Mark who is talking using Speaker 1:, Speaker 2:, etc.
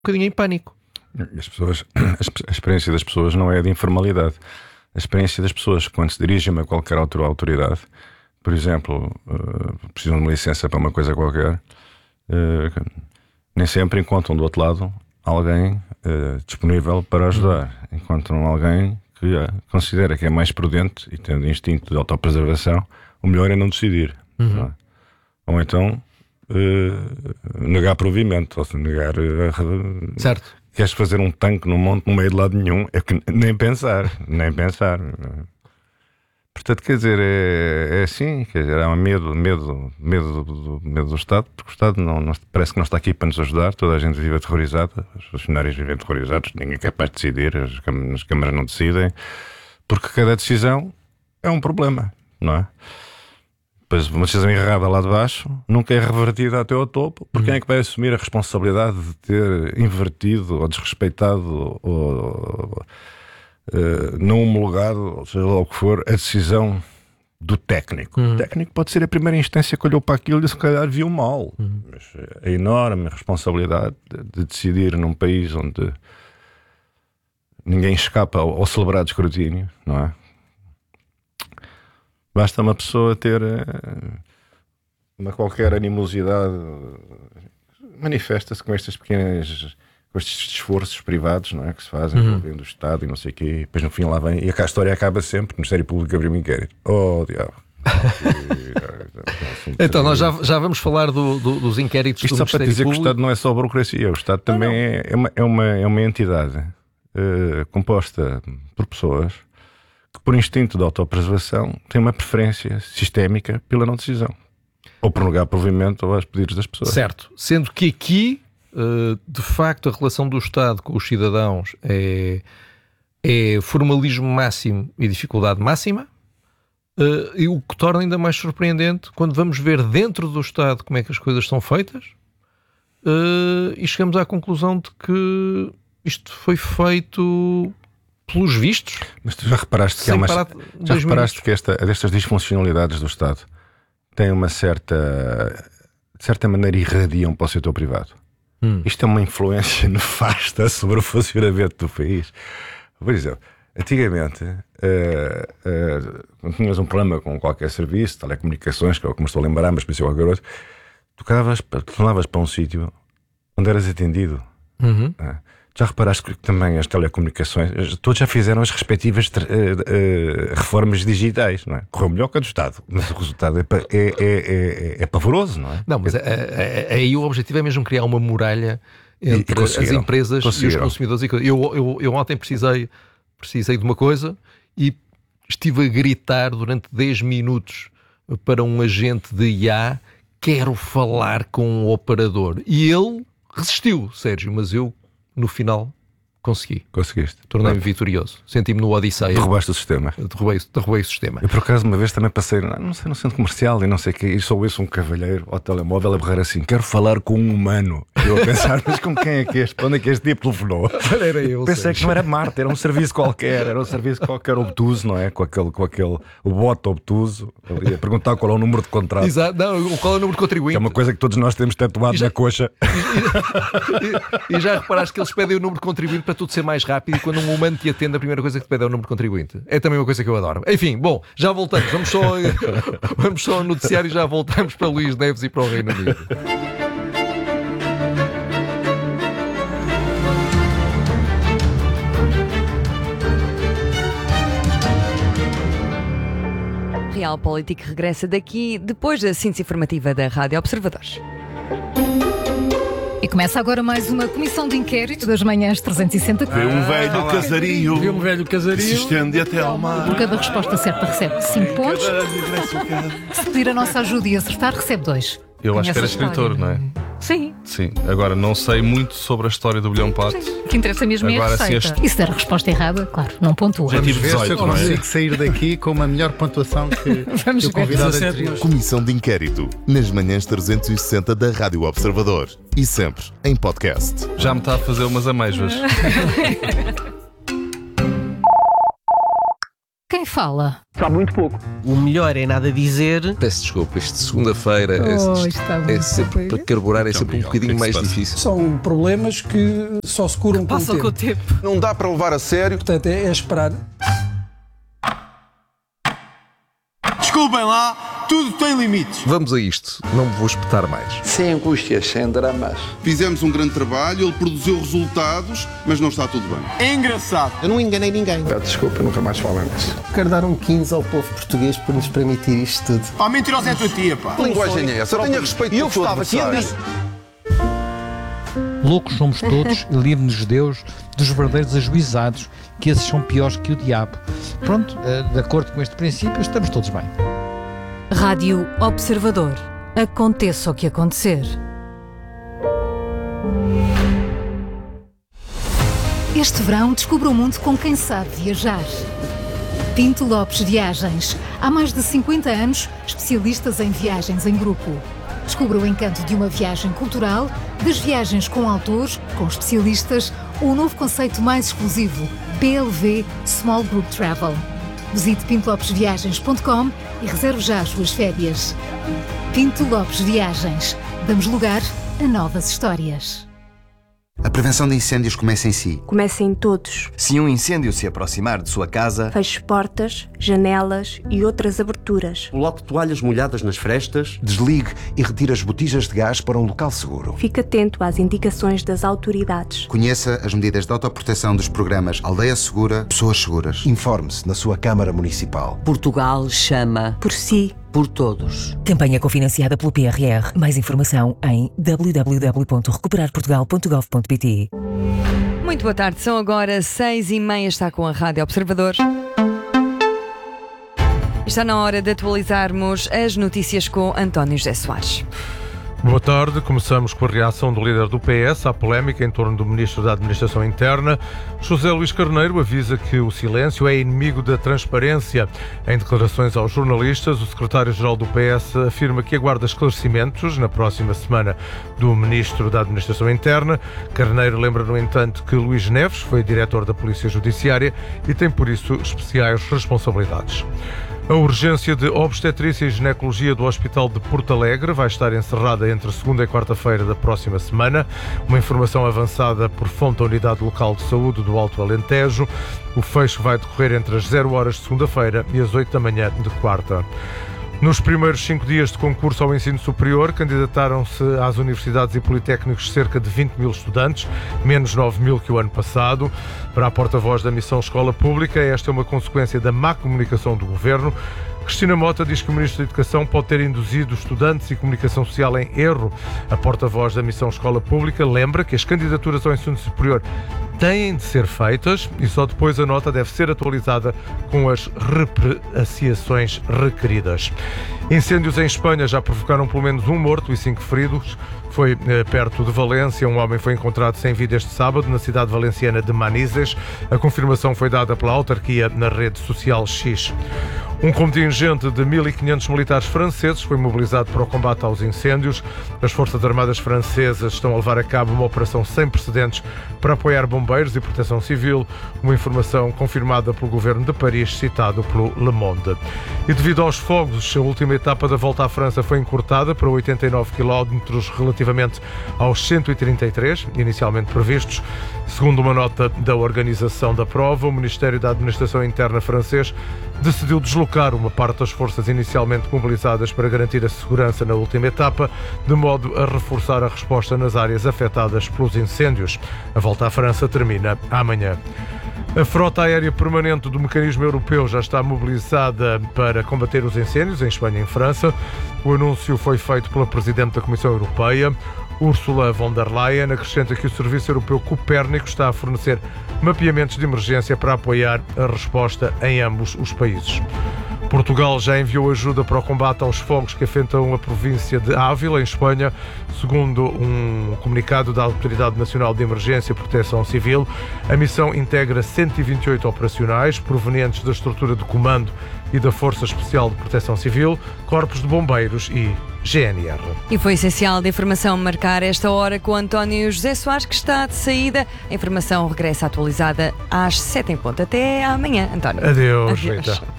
Speaker 1: bocadinho em pânico.
Speaker 2: As pessoas, a experiência das pessoas não é de informalidade. A experiência das pessoas, quando se dirigem a qualquer autoridade, por exemplo, precisam de uma licença para uma coisa qualquer, nem sempre encontram do outro lado alguém disponível para ajudar. Encontram alguém que considera que é mais prudente e tendo instinto de autopreservação, o melhor é não decidir. Não é? Ou então negar provimento, ou seja, negar.
Speaker 1: Certo.
Speaker 2: Queres fazer um tanque num monte no meio de lado nenhum? É que nem pensar. Portanto, quer dizer, é assim, quer dizer, há um medo do Estado, porque o Estado não, parece que não está aqui para nos ajudar, toda a gente vive aterrorizada, os funcionários vivem aterrorizados, ninguém é capaz de decidir, as câmaras não decidem, porque cada decisão é um problema, não é? Depois uma decisão errada lá de baixo nunca é revertida até ao topo, porque quem é que vai assumir a responsabilidade de ter invertido ou desrespeitado ou não homologado, ou seja lá o que for, a decisão do técnico? O técnico pode ser a primeira instância que olhou para aquilo e se calhar viu mal, mas a enorme responsabilidade de decidir num país onde ninguém escapa ao celebrado escrutínio, não é? Basta uma pessoa ter uma qualquer animosidade, manifesta-se com estes esforços privados, não é, que se fazem envolvendo o Estado e não sei o quê, e depois no fim lá vem, e a história acaba sempre, o Ministério Público abriu um inquérito. Oh, diabo.
Speaker 1: Então, nós já vamos falar dos inquéritos
Speaker 2: isto
Speaker 1: do
Speaker 2: só para dizer
Speaker 1: Público.
Speaker 2: que o Estado não é só burocracia, o Estado também é uma entidade composta por pessoas que, por instinto de autopreservação, tem uma preferência sistémica pela não decisão, ou por negar provimento aos pedidos das pessoas.
Speaker 1: Certo, sendo que aqui, de facto, a relação do Estado com os cidadãos é formalismo máximo e dificuldade máxima, e o que torna ainda mais surpreendente quando vamos ver dentro do Estado como é que as coisas são feitas, e chegamos à conclusão de que isto foi feito pelos vistos.
Speaker 2: Mas tu já reparaste que destas disfuncionalidades do Estado têm uma certa maneira irradiam para o setor privado? Isto é uma influência nefasta sobre o funcionamento do país. Por exemplo, antigamente, quando tinhas um problema com qualquer serviço, telecomunicações, que é o que me estou a lembrar, mas pensei qualquer outro, tu telefonavas para um sítio onde eras atendido. Já reparaste que também as telecomunicações, todos já fizeram as respectivas reformas digitais, não é? Correu melhor que a do Estado, mas o resultado é pavoroso, não é?
Speaker 1: Não, mas aí o objetivo é mesmo criar uma muralha entre as empresas e os consumidores. Eu ontem precisei de uma coisa e estive a gritar durante 10 minutos para um agente de IA: quero falar com um operador. E ele resistiu, Sérgio, mas eu no final consegui.
Speaker 2: Conseguiste.
Speaker 1: Tornei-me vitorioso. Senti-me no Odisseia.
Speaker 2: Derrubaste o sistema.
Speaker 1: Derrubei o sistema.
Speaker 2: Eu por acaso uma vez também passei, não sei, no centro comercial e não sei o que, e só ouço um cavalheiro ao telemóvel a berrar assim: quero falar com um humano. Eu a pensar, mas com quem é que este? Para onde é que este tipo telefonou?
Speaker 1: Era eu.
Speaker 2: Pensei que não era Marte, era um serviço qualquer, obtuso, não é? Com aquele o bot obtuso. Eu ia perguntar qual é o número de contrato.
Speaker 1: Exato, não, qual é o número de contribuinte?
Speaker 2: Que é uma coisa que todos nós temos tatuado na coxa.
Speaker 1: E já reparaste que eles pedem o número de contribuinte para tudo ser mais rápido, e quando um humano te atende, a primeira coisa que te pede é o número de contribuinte. É também uma coisa que eu adoro. Enfim, bom, já voltamos. Vamos só ao noticiário e já voltamos para Luís Neves e para o Reino Unido.
Speaker 3: Realpolitik regressa daqui depois da síntese informativa da Rádio Observadores.
Speaker 4: E começa agora mais uma comissão de inquérito das manhãs 360.
Speaker 5: Vê um velho casario. Se estende até ao mar.
Speaker 4: Por cada resposta certa recebe 5 pontos. Se pedir a nossa ajuda e acertar, recebe 2.
Speaker 6: Eu acho que era escritor, não é?
Speaker 4: Sim.
Speaker 6: Sim. Agora, não sei muito sobre a história do Bilhão Pato.
Speaker 4: O que interessa mesmo é a
Speaker 6: Agora,
Speaker 4: receita. E se der a resposta errada, claro, não pontua.
Speaker 6: Já tive 18, não é?
Speaker 7: Consigo sair daqui com uma melhor pontuação que o convidado anterior.
Speaker 5: Comissão de inquérito nas manhãs 360 da Rádio Observador e sempre em podcast.
Speaker 6: Já me está a fazer umas amêijoas.
Speaker 4: Quem fala.
Speaker 8: Sabe muito pouco. O melhor é nada dizer.
Speaker 1: Peço desculpa, isto de segunda-feira é sempre para carburar, é sempre um bocadinho mais difícil.
Speaker 8: São problemas que só se curam com o tempo.
Speaker 9: Não dá para levar a sério.
Speaker 8: Portanto, é esperar.
Speaker 9: Desculpem lá, tudo tem limites.
Speaker 1: Vamos a isto, não me vou espetar mais.
Speaker 9: Sem angústias, sem dramas.
Speaker 10: Fizemos um grande trabalho, ele produziu resultados, mas não está tudo bem.
Speaker 9: É engraçado.
Speaker 8: Eu não enganei ninguém.
Speaker 9: Desculpa, nunca mais falem disso.
Speaker 8: Quero dar um 15 ao povo português por nos permitir isto tudo.
Speaker 9: Oh, mentirosa é a tua tia, pá.
Speaker 10: Que linguagem é essa? Tenha respeito pelo teu adversário.
Speaker 11: Loucos somos todos e livre-nos de Deus dos verdadeiros ajuizados, que esses são piores que o diabo. Pronto, de acordo com este princípio, estamos todos bem.
Speaker 4: Rádio Observador. Aconteça o que acontecer. Este verão, descubra o mundo com quem sabe viajar. Pinto Lopes Viagens. Há mais de 50 anos, especialistas em viagens em grupo. Descubra o encanto de uma viagem cultural, das viagens com autores, com especialistas, ou o novo conceito mais exclusivo, PLV Small Group Travel. Visite pintolopesviagens.com e reserve já as suas férias. Pinto Lopes Viagens. Damos lugar a novas histórias.
Speaker 12: A prevenção de incêndios começa em si.
Speaker 13: Começa em todos.
Speaker 14: Se um incêndio se aproximar de sua casa,
Speaker 13: feche portas, janelas e outras aberturas.
Speaker 14: Coloque toalhas molhadas nas frestas.
Speaker 12: Desligue e retire as botijas de gás para um local seguro.
Speaker 13: Fique atento às indicações das autoridades.
Speaker 12: Conheça as medidas de autoproteção dos programas Aldeia Segura, Pessoas Seguras. Informe-se na sua Câmara Municipal.
Speaker 15: Portugal chama
Speaker 13: por si.
Speaker 15: Por todos.
Speaker 16: Campanha cofinanciada pelo PRR. Mais informação em www.recuperarportugal.gov.pt.
Speaker 3: Muito boa tarde, são agora 6h30, está com a Rádio Observador. Está na hora de atualizarmos as notícias com António José Soares.
Speaker 1: Boa tarde, começamos com a reação do líder do PS à polémica em torno do Ministro da Administração Interna. José Luís Carneiro avisa que o silêncio é inimigo da transparência. Em declarações aos jornalistas, o secretário-geral do PS afirma que aguarda esclarecimentos na próxima semana do Ministro da Administração Interna. Carneiro lembra, no entanto, que Luís Neves foi diretor da Polícia Judiciária e tem, por isso, especiais responsabilidades. A urgência de obstetrícia e ginecologia do Hospital de Porto Alegre vai estar encerrada entre segunda e quarta-feira da próxima semana. Uma informação avançada por fonte da Unidade Local de Saúde do Alto Alentejo. O fecho vai decorrer entre as 0 horas de segunda-feira e as 8 da manhã de quarta. Nos primeiros 5 dias de concurso ao ensino superior, candidataram-se às universidades e politécnicos cerca de 20 mil estudantes, menos 9 mil que o ano passado. Para a porta-voz da Missão Escola Pública, esta é uma consequência da má comunicação do Governo. Cristina Mota diz que o Ministro da Educação pode ter induzido estudantes e comunicação social em erro. A porta-voz da Missão Escola Pública lembra que as candidaturas ao ensino superior têm de ser feitas e só depois a nota deve ser atualizada com as reapreciações requeridas. Incêndios em Espanha já provocaram pelo menos 1 morto e 5 feridos. Foi perto de Valência. Um homem foi encontrado sem vida este sábado na cidade valenciana de Manises. A confirmação foi dada pela autarquia na rede social X. Um contingente de 1.500 militares franceses foi mobilizado para o combate aos incêndios. As Forças Armadas francesas estão a levar a cabo uma operação sem precedentes para apoiar bombeiros e proteção civil, uma informação confirmada pelo governo de Paris, citado pelo Le Monde. E devido aos fogos, a última etapa da Volta à França foi encurtada para 89 km relativamente aos 133, inicialmente previstos. Segundo uma nota da organização da prova, o Ministério da Administração Interna francês decidiu deslocar uma parte das forças inicialmente mobilizadas para garantir a segurança na última etapa, de modo a reforçar a resposta nas áreas afetadas pelos incêndios. A Volta à França termina amanhã. A frota aérea permanente do Mecanismo Europeu já está mobilizada para combater os incêndios em Espanha e em França. O anúncio foi feito pela Presidente da Comissão Europeia. Ursula von der Leyen acrescenta que o Serviço Europeu Copérnico está a fornecer mapeamentos de emergência para apoiar a resposta em ambos os países. Portugal já enviou ajuda para o combate aos fogos que afetam a província de Ávila, em Espanha, segundo um comunicado da Autoridade Nacional de Emergência e Proteção Civil. A missão integra 128 operacionais provenientes da estrutura de comando e da Força Especial de Proteção Civil, corpos de bombeiros e GNR.
Speaker 3: E foi essencial da informação marcar esta hora com António José Soares, que está de saída. A informação regressa atualizada às 7h. Até amanhã, António.
Speaker 1: Adeus. Rita.